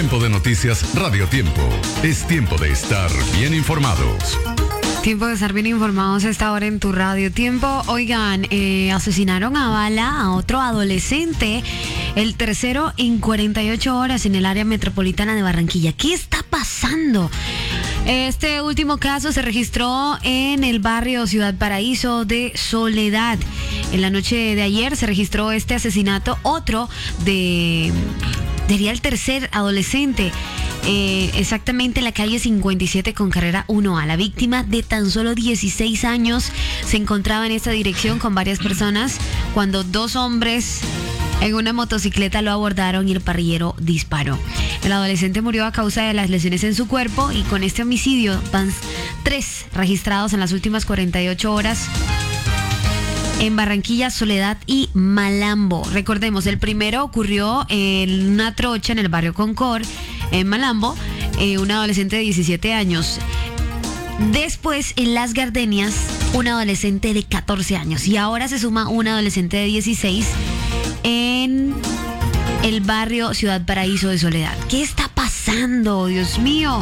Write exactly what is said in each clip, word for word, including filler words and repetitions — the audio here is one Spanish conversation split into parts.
Tiempo de noticias Radio Tiempo. Es tiempo de estar bien informados. Tiempo de estar bien informados a esta hora en tu Radio Tiempo. Oigan, eh, asesinaron a bala a otro adolescente, el tercero en cuarenta y ocho horas en el área metropolitana de Barranquilla. ¿Qué está pasando? Este último caso se registró en el barrio Ciudad Paraíso de Soledad. En la noche de ayer se registró este asesinato, otro de... sería el tercer adolescente, eh, exactamente en la calle cincuenta y siete con carrera uno A. La víctima, de tan solo dieciséis años, se encontraba en esta dirección con varias personas cuando dos hombres en una motocicleta lo abordaron y el parrillero disparó. El adolescente murió a causa de las lesiones en su cuerpo, y con este homicidio van tres registrados en las últimas cuarenta y ocho horas en Barranquilla, Soledad y Malambo. Recordemos, el primero ocurrió en una trocha en el barrio Concord, en Malambo, eh, un adolescente de diecisiete años. Después, en Las Gardenias, un adolescente de catorce años. Y ahora se suma un adolescente de dieciséis en el barrio Ciudad Paraíso de Soledad. ¿Qué está pasando? Dios mío.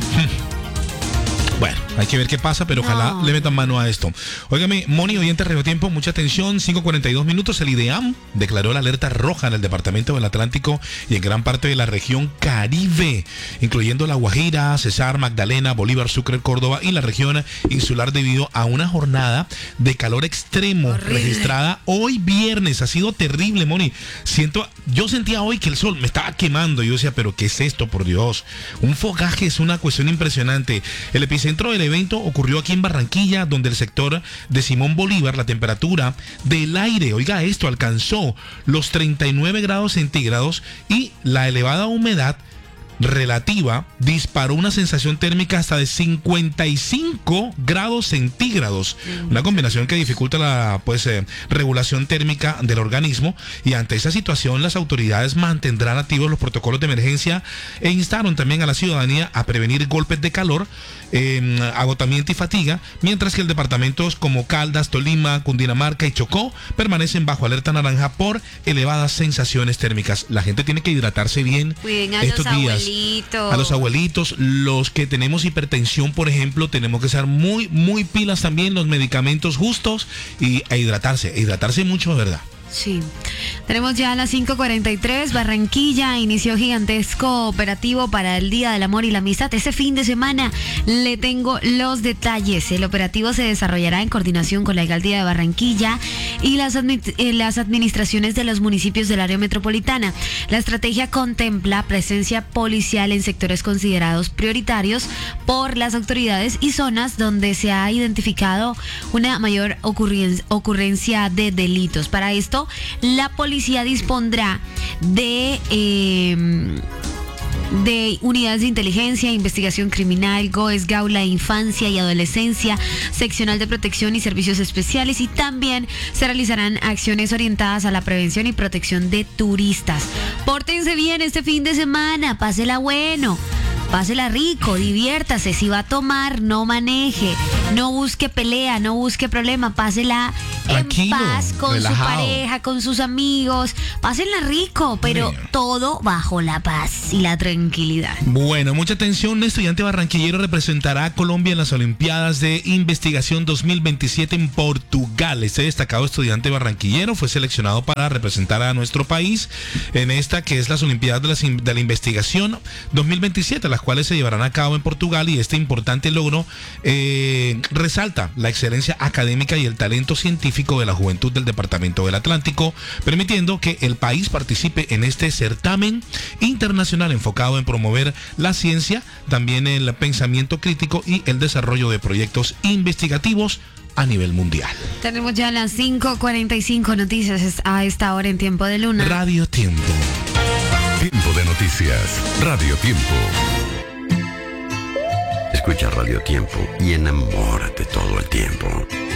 Bueno, hay que ver qué pasa, pero ojalá no le metan mano a esto. Óigame, Moni, oyente Radio Tiempo, mucha atención, cinco cuarenta y dos minutos. El IDEAM declaró la alerta roja en el departamento del Atlántico y en gran parte de la región Caribe, incluyendo La Guajira, Cesar, Magdalena, Bolívar, Sucre, Córdoba y la región insular, debido a una jornada de calor extremo horrible registrada hoy viernes. Ha sido terrible, Moni. Siento, yo sentía hoy que el sol me estaba quemando. Yo decía, pero ¿qué es esto, por Dios? Un fogaje es una cuestión impresionante. El epicentro del evento ocurrió aquí en Barranquilla, donde el sector de Simón Bolívar, la temperatura del aire, oiga esto, alcanzó los treinta y nueve grados centígrados, y la elevada humedad relativa disparó una sensación térmica hasta de cincuenta y cinco grados centígrados, una combinación que dificulta la pues eh, regulación térmica del organismo. Y ante esa situación, las autoridades mantendrán activos los protocolos de emergencia e instaron también a la ciudadanía a prevenir golpes de calor, eh, agotamiento y fatiga, mientras que el departamentos como Caldas, Tolima, Cundinamarca y Chocó permanecen bajo alerta naranja por elevadas sensaciones térmicas. La gente tiene que hidratarse bien estos días. A los abuelitos, los que tenemos hipertensión, por ejemplo, tenemos que ser muy, muy pilas también, los medicamentos justos, y a hidratarse, a hidratarse mucho, de verdad. Sí. Tenemos ya a las cinco cuarenta y tres. Barranquilla inició gigantesco operativo para el Día del Amor y la Amistad. Este fin de semana le tengo los detalles. El operativo se desarrollará en coordinación con la Alcaldía de Barranquilla y las, admi- eh, las administraciones de los municipios del área metropolitana. La estrategia contempla presencia policial en sectores considerados prioritarios por las autoridades y zonas donde se ha identificado una mayor ocurren- ocurrencia de delitos. Para esto, la policía dispondrá de eh, de unidades de inteligencia, investigación criminal, GOES, Gaula, Infancia y Adolescencia, Seccional de Protección y Servicios Especiales, y también se realizarán acciones orientadas a la prevención y protección de turistas. Pórtense bien este fin de semana, pásela bueno. Pásela rico, diviértase. Si va a tomar, no maneje, no busque pelea, no busque problema, pásela tranquilo, en paz con relajado, su pareja, con sus amigos. Pásenla rico, pero Mira, todo bajo la paz y la tranquilidad. Bueno, mucha atención. Un estudiante barranquillero representará a Colombia en las Olimpiadas de Investigación dos mil veintisiete en Portugal. Este destacado estudiante barranquillero fue seleccionado para representar a nuestro país en esta que es las Olimpiadas de, las, de la Investigación dos mil veintisiete, las cuales se llevarán a cabo en Portugal, y este importante logro eh, resalta la excelencia académica y el talento científico de la juventud del Departamento del Atlántico, permitiendo que el país participe en este certamen internacional enfocado en promover la ciencia, también el pensamiento crítico y el desarrollo de proyectos investigativos a nivel mundial. Tenemos ya las cinco cuarenta y cinco noticias a esta hora en Tiempo de Luna. Radio Tiempo. Tiempo de noticias Radio Tiempo. Escucha Radio Tiempo y enamórate todo el tiempo.